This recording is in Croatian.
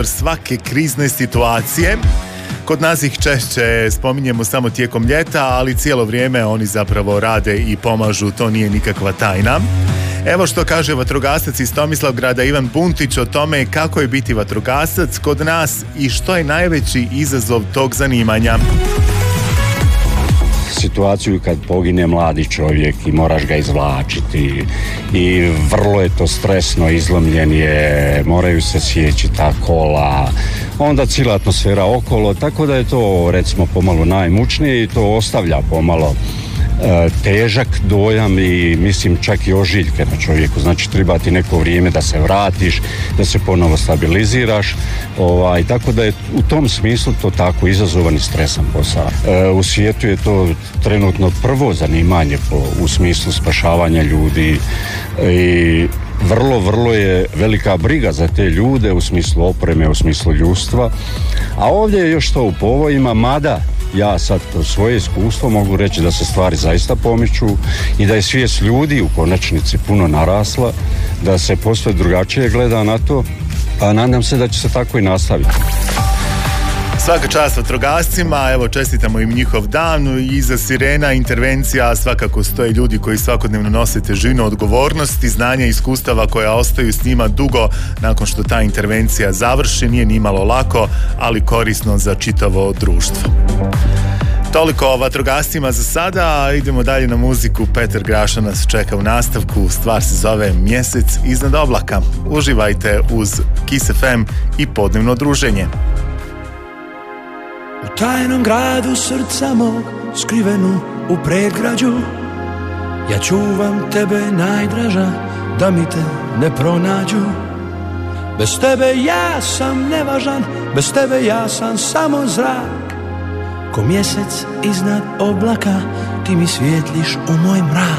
svake krizne situacije. Kod nas ih češće spominjemo samo tijekom ljeta, ali cijelo vrijeme oni zapravo rade i pomažu, to nije nikakva tajna. Evo što kaže vatrogasac iz Tomislavgrada Ivan Buntić o tome kako je biti vatrogasac kod nas i što je najveći izazov tog zanimanja. Situaciju kad pogine mladi čovjek i moraš ga izvlačiti i vrlo je to stresno, izlomljen je, moraju se sjeći ta kola, onda cijela atmosfera okolo, tako da je to recimo pomalo najmučnije i to ostavlja pomalo težak dojam i mislim čak i ožiljke na čovjeku, znači treba ti neko vrijeme da se vratiš, da se ponovo stabiliziraš, tako da je u tom smislu to tako izazovan i stresan posao. U svijetu je to trenutno prvo zanimanje u smislu spašavanja ljudi i vrlo je velika briga za te ljude u smislu opreme, u smislu ljudstva, a ovdje je još to u povojima, mada ja sad kroz svoje iskustvo mogu reći da se stvari zaista pomiču i da je svijest ljudi u konačnici puno narasla, da se posve drugačije gleda na to, a nadam se da će se tako i nastaviti. Svaka čast vatrogascima, evo čestitamo im njihov dan, iza sirena, intervencija svakako stoje ljudi koji svakodnevno nose težinu odgovornosti, znanja i iskustava koja ostaju s njima dugo nakon što ta intervencija završi, nije ni malo lako, ali korisno za čitavo društvo. Toliko o vatrogascima za sada, idemo dalje na muziku. Petar Graša nas čeka u nastavku, stvar se zove Mjesec iznad oblaka. Uživajte uz Kiss FM i podnevno druženje. U tajnom gradu srca mog, skrivenu u predgrađu, ja čuvam tebe najdraža, da mi te ne pronađu. Bez tebe ja sam nevažan, bez tebe ja sam samo zrak. Ko mjesec iznad oblaka, ti mi svijetliš u moj mrak.